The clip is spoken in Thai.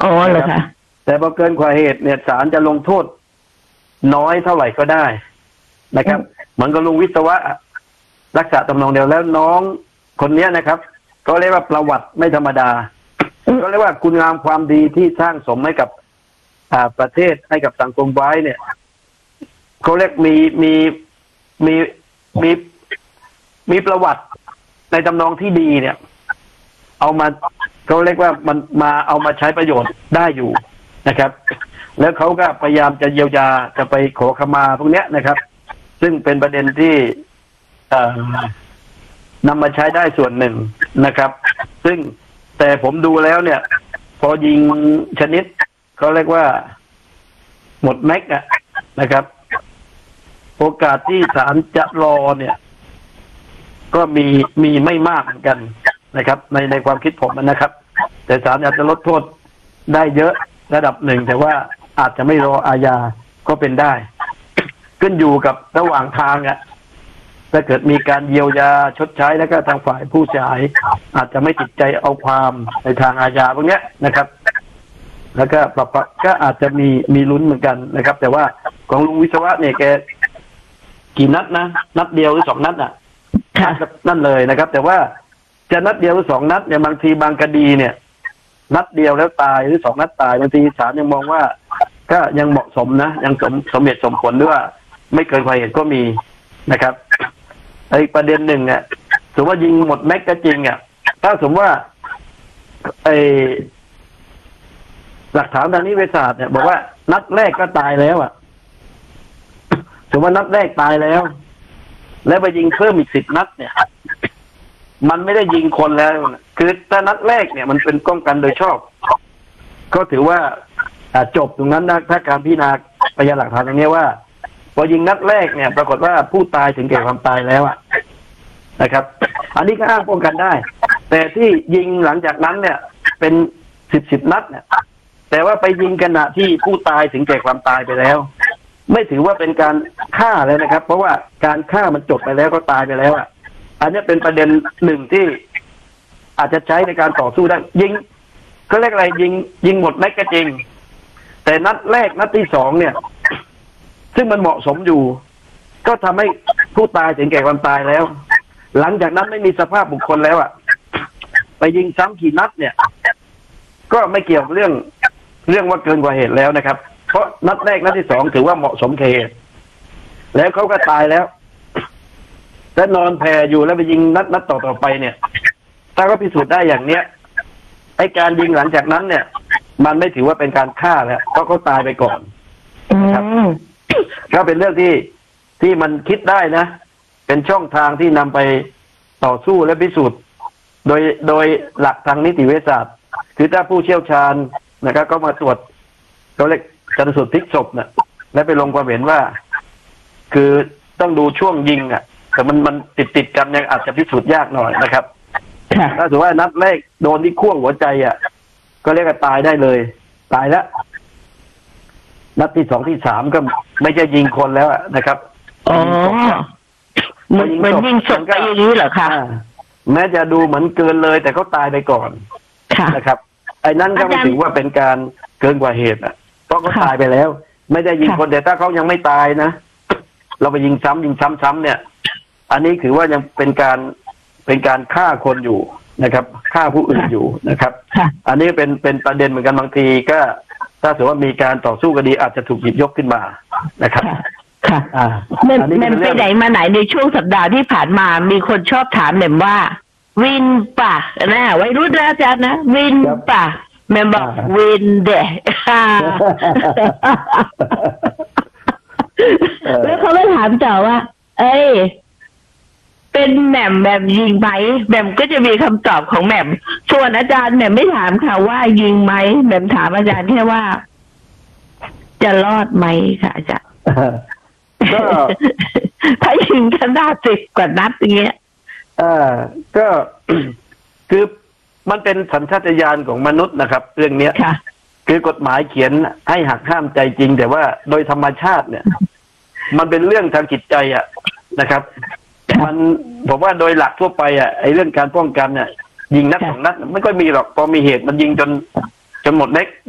อ๋อเหรอคะแต่พอเกินกว่าเหตุเนี่ยศาลจะลงโทษน้อยเท่าไหร่ก็ได้นะครับเหมือนกับลุงวิศวะรักษาตำแหน่งเดียวแล้วน้องคนนี้นะครับก็เรียกว่าประวัติไม่ธรรมดาก็เรียกว่าคุณงามความดีที่สร้างสมให้กับประเทศให้กับสังคมไว้เนี่ยเขาเรียกมีประวัติในตำนองที่ดีเนี่ยเอามาเขาเรียกว่ามันมาเอามาใช้ประโยชน์ได้อยู่นะครับ แล้วเขาก็พยายามจะเยียวยาจะไปขอขมาพวกเนี้ยนะครับ ซึ่งเป็นประเด็นที่นำมาใช้ได้ส่วนหนึ่งนะครับ ซึ่งแต่ผมดูแล้วเนี่ย พอยิงชนิดเขาเรียกว่าหมดแม็กอะนะครับโอกาสที่ศาลจะรอเนี่ยก็มีไม่มากเหมือนกันนะครับในความคิดผมนะครับ แต่ศาลอาจจะลดโทษได้เยอะระดับหนึ่งแต่ว่าอาจจะไม่รออาญาก็เป็นได้ขึ้นอยู่กับระหว่างทางอ่ะถ้าเกิดมีการเยียวยาชดใช้แล้วก็ทางฝ่ายผู้เสียหายอาจจะไม่ติดใจเอาความในทางอาญาพวกนี้นะครับแล้วก็ปรับก็อาจจะมีลุ้นเหมือนกันนะครับแต่ว่าของลุงวิศวะเนี่ยแกกี่นัดนะนัดเดียวหรือ2 นัดอ่ะนั่นเลยนะครับแต่ว่าจะนัดเดียวหรือ2 นัดเนี่ยบางทีบางคดีเนี่ยนัดเดียวแล้วตายหรือ2 นัดตายบางทีศาลยังมองว่าก็ยังเหมาะสมนะยังสมเหตุสมผลด้วยว่าไม่เกินกว่าเหตุก็มีนะครับอีกประเด็นหนึ่งเนี่ยสมมติว่ายิงหมดแม็กก็จริงอ่ะถ้าสมมติว่าหลักฐานทางนิติวิทยาศาสตร์เนี่ยบอกว่านัดแรกก็ตายแล้วอ่ะสมมติว่านัดแรกตายแล้วแล้วไปยิงเพิ่มอีก10 นัดเนี่ยมันไม่ได้ยิงคนแล้วคือถ้านัดแรกเนี่ยมันเป็นป้องกันโดยชอบก็ถือว่าจบตรงนั้นนะถ้าการพิจารณาพยานหลักฐานอย่างนี้ว่าพอยิงนัดแรกเนี่ยปรากฏว่าผู้ตายถึงแก่ความตายแล้วอ่ะนะครับอันนี้ก็อ้างป้องกันได้แต่ที่ยิงหลังจากนั้นเนี่ยเป็น10 นัดเนี่ยแต่ว่าไปยิงขณะที่ผู้ตายถึงแก่ความตายไปแล้วไม่ถือว่าเป็นการฆ่าเลยนะครับเพราะว่าการฆ่ามันจบไปแล้วก็ตายไปแล้วอ่ะอันนี้เป็นประเด็นหนึ่งที่อาจจะใช้ในการต่อสู้ได้ยิงก็เรียกอะไรยิงหมดแม็กก็จริงแต่นัดแรกนัดที่2เนี่ยซึ่งมันเหมาะสมอยู่ก็ทำให้ผู้ตายถึงแก่ความตายแล้วหลังจากนั้นไม่มีสภาพบุคคลแล้วอ่ะไปยิงซ้ำกี่นัดเนี่ยก็ไม่เกี่ยวเรื่องว่าเกินกว่าเหตุแล้วนะครับเพราะนัดแรกนัดที่2ถือว่าเหมาะสมแก่เหตุแล้วเขาก็ตายแล้วถ้านอนแผ่อยู่แล้วไปยิงนัดต่อไปเนี่ยถ้าก็พิสูจน์ได้อย่างเนี้ยไอ้การยิงหลังจากนั้นเนี่ยมันไม่ถือว่าเป็นการฆ่าแล้วเพราะเขาตายไปก่อนนะครับก็เป็นเรื่องที่มันคิดได้นะเป็นช่องทางที่นำไปต่อสู้และพิสูจน์โดยหลักทางนิติวิทยาศาสตร์คือถ้าผู้เชี่ยวชาญนะครับก็มาตรวจเขาเรียกชันสูตรพลิกศพเนี่ยและไปลงความเห็นว่าคือต้องดูช่วงยิงอ่ะแต่มันติดกันยังอาจจะพิสูจน์ยากหน่อยนะครับถ้าถือว่านัดแรกโดนที่ขั้วหัวใจอ่ะก็เรียกว่าตายได้เลยตายแล้วนัดที่2ที่3ก็ไม่ใช่ยิงคนแล้วนะครับอ๋อเหมือนยิงศพก็อย่างนี้เหรอคะแม้จะดูเหมือนเกินเลยแต่เขาตายไปก่อนนะครับไอ้นั่นก็ไม่ถือว่าเป็นการเกินกว่าเหตุอ่ะเพราะเขาตายไปแล้วไม่ได้ยิงคนแต่ถ้าเขายังไม่ตายนะเราไปยิงซ้ำเนี่ยอันนี้ถือว่ายังเป็นการฆ่าคนอยู่นะครับฆ่าผู้อื่นอยู่นะครับอันนี้เป็นประเด็นเหมือนกันบางทีก็ถ้าสมมติว่ามีการต่อสู้คดีอาจจะถูกหยิบยกขึ้นมานะครับค่ะแม่ไปไหนมาไหนในช่วงสัปดาห์ที่ผ่านมามีคนชอบถามแม่ว่าวินป่ะนะวัยรุ่นนะอาจารย์นะวินป่ะแม่บอกวินเดะแล้วเขาก็ถามต่อว่าเอ้ยเป็นแหม่มแบบยิงไหมแหม่มก็จะมีคำตอบของแหม่มส่วนอาจารย์แหม่มไม่ถามค่ะว่ายิงไหมแหม่มถามอาจารย์แค่ว่าจะรอดไหมค่ะอาจารย์ก็ถ้ายิงขนาด10 กว่านัดอย่างเงี้ยก็คือมันเป็นสัญชาตญาณของมนุษย์นะครับเรื่องนี้คือกฎหมายเขียนให้หักห้ามใจจริงแต่ว่าโดยธรรมชาติเนี่ยมันเป็นเรื่องทางจิตใจอ่ะนะครับมันผมว่าโดยหลักทั่วไปอ่ะไอ้เรื่องการป้องกันเนี่ยยิงนัด2 นัดไม่ค่อยมีหรอกพอมีเหตุมันยิงจนหมดแม็ก